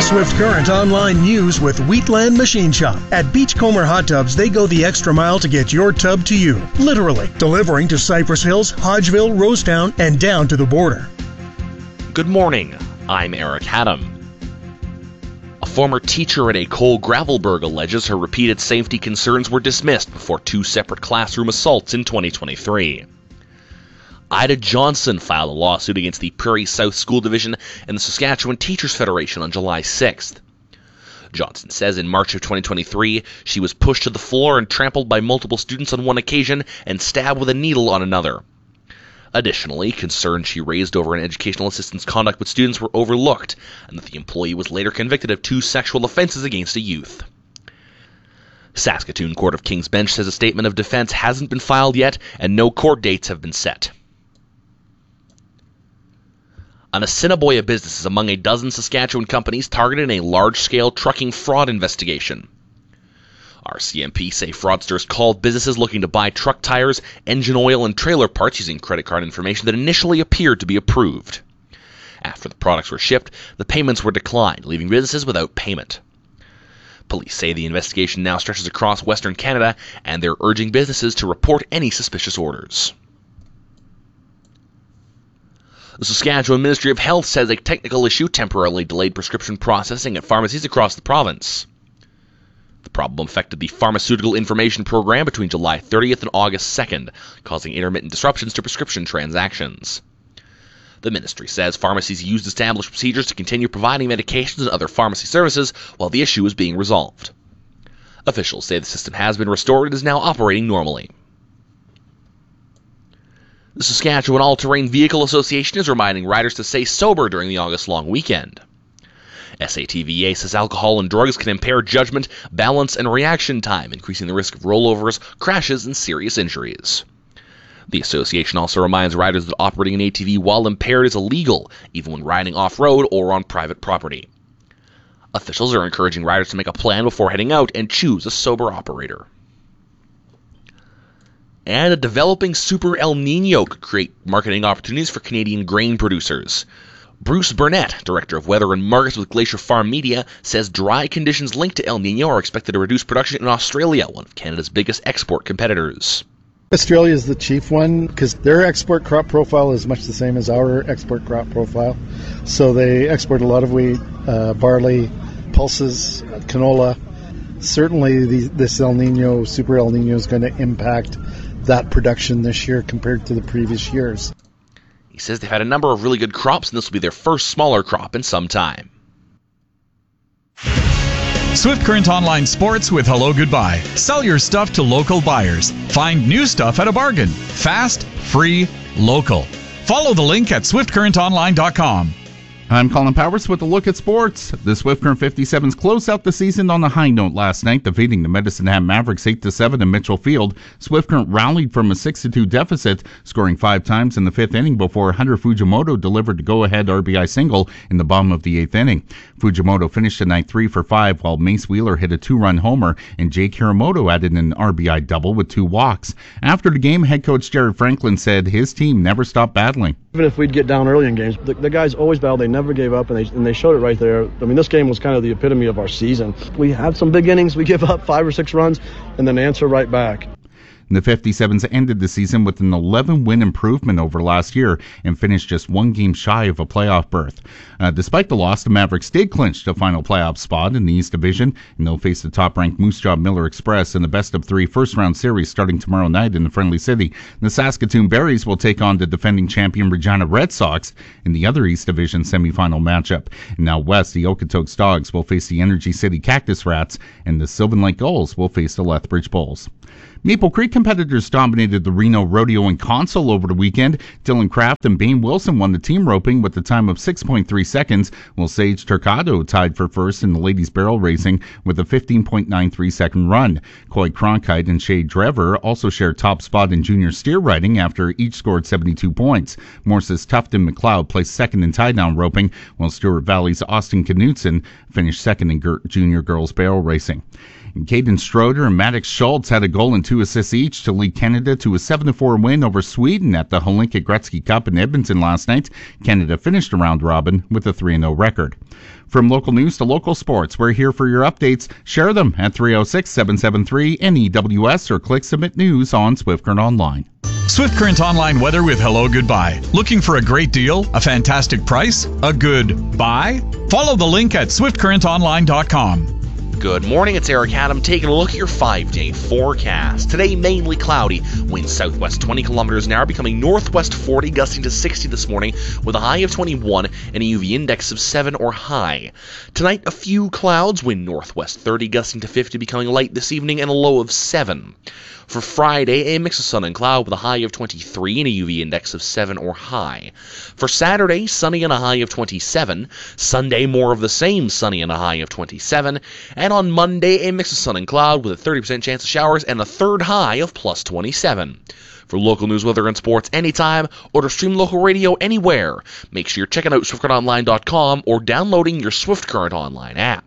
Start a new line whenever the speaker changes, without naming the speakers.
Swift Current online news with Wheatland Machine Shop. At Beachcomber Hot Tubs, they go the extra mile to get your tub to you. Literally, delivering to Cypress Hills, Hodgeville, Rosetown, and down to the border.
Good morning. I'm Eric Haddam. A former teacher at a Cole Gravelberg alleges her repeated safety concerns were dismissed before 2 separate classroom assaults in 2023. Ida Johnson filed a lawsuit against the Prairie South School Division and the Saskatchewan Teachers Federation on July 6th. Johnson says in March of 2023, she was pushed to the floor and trampled by multiple students on one occasion and stabbed with a needle on another. Additionally, concerns she raised over an educational assistant's conduct with students were overlooked, and that the employee was later convicted of 2 sexual offenses against a youth. Saskatoon Court of King's Bench says a statement of defense hasn't been filed yet, and no court dates have been set. An Assiniboia business is among a dozen Saskatchewan companies targeted in a large-scale trucking fraud investigation. RCMP say fraudsters called businesses looking to buy truck tires, engine oil, and trailer parts using credit card information that initially appeared to be approved. After the products were shipped, the payments were declined, leaving businesses without payment. Police say the investigation now stretches across Western Canada, and they're urging businesses to report any suspicious orders. The Saskatchewan Ministry of Health says a technical issue temporarily delayed prescription processing at pharmacies across the province. The problem affected the Pharmaceutical Information Program between July 30th and August 2nd, causing intermittent disruptions to prescription transactions. The ministry says pharmacies used established procedures to continue providing medications and other pharmacy services while the issue is being resolved. Officials say the system has been restored and is now operating normally. The Saskatchewan All-Terrain Vehicle Association is reminding riders to stay sober during the August long weekend. SATVA says alcohol and drugs can impair judgment, balance, and reaction time, increasing the risk of rollovers, crashes, and serious injuries. The association also reminds riders that operating an ATV while impaired is illegal, even when riding off-road or on private property. Officials are encouraging riders to make a plan before heading out and choose a sober operator. And a developing Super El Niño could create marketing opportunities for Canadian grain producers. Bruce Burnett, Director of Weather and Markets with Glacier Farm Media, says dry conditions linked to El Niño are expected to reduce production in Australia, one of Canada's biggest export competitors.
Australia is the chief one because their export crop profile is much the same as our export crop profile. So they export a lot of wheat, barley, pulses, canola. Certainly this El Niño, Super El Niño is going to impact that production this year compared to the previous years.
He says they've had a number of really good crops, and this will be their first smaller crop in some time.
Swift Current Online Sports with Hello Goodbye. Sell your stuff to local buyers. Find new stuff at a bargain. Fast, free, local. Follow the link at swiftcurrentonline.com.
I'm Colin Powers with a look at sports. The Swift Current 57s closed out the season on a high note last night, defeating the Medicine Hat Mavericks 8-7 in Mitchell Field. Swift Current rallied from a 6-2 deficit, scoring 5 times in the 5th inning before Hunter Fujimoto delivered a go-ahead RBI single in the bottom of the 8th inning. Fujimoto finished the night 3 for 5, while Mace Wheeler hit a 2-run homer, and Jake Hiramoto added an RBI double with 2 walks. After the game, head coach Jared Franklin said his team never stopped battling.
Even if we'd get down early in games, the guys always battled. They never gave up, and they showed it right there. I mean, this game was kind of the epitome of our season. We had some big innings. We give up 5 or 6 runs, and then answer right back.
The 57s ended the season with an 11-win improvement over last year and finished just 1 game shy of a playoff berth. Despite the loss, the Mavericks did clinch the final playoff spot in the East Division, and they'll face the top-ranked Moose Jaw Miller Express in the best-of-3 first-round series starting tomorrow night in the Friendly City. The Saskatoon Berries will take on the defending champion Regina Red Sox in the other East Division semifinal matchup. And now west, the Okotoks Dogs will face the Energy City Cactus Rats, and the Sylvan Lake Gulls will face the Lethbridge Bulls. Maple Creek competitors dominated the Reno Rodeo and Console over the weekend. Dylan Kraft and Bane Wilson won the team roping with a time of 6.3 seconds, while Sage Turcado tied for first in the ladies barrel racing with a 15.93 second run. Coy Cronkite and Shay Drever also shared top spot in junior steer riding after each scored 72 points. Morse's Tufton McLeod placed second in tie-down roping, while Stewart Valley's Austin Knutson finished second in junior girls barrel racing. And Caden Stroder and Maddox Schultz had a goal and 2 assists each to lead Canada to a 7-4 win over Sweden at the Hlinka Gretzky Cup in Edmonton last night. Canada finished the round robin with a 3-0 record. From local news to local sports, we're here for your updates. Share them at 306-773-NEWS or click Submit News on Swift Current Online.
Swift Current Online weather with Hello Goodbye. Looking for a great deal, a fantastic price, a good buy? Follow the link at swiftcurrentonline.com.
Good morning, it's Eric Adam taking a look at your 5-day forecast. Today, mainly cloudy. Winds southwest 20 kilometers an hour, becoming northwest 40, gusting to 60 this morning with a high of 21 and a UV index of 7 or high. Tonight, a few clouds, wind northwest 30, gusting to 50, becoming light this evening and a low of 7. For Friday, a mix of sun and cloud with a high of 23 and a UV index of 7 or high. For Saturday, sunny and a high of 27. Sunday, more of the same, sunny and a high of 27. And on Monday, a mix of sun and cloud with a 30% chance of showers and a third high of plus 27. For local news, weather, and sports anytime, or to stream local radio anywhere, make sure you're checking out SwiftCurrentOnline.com or downloading your Swift Current Online app.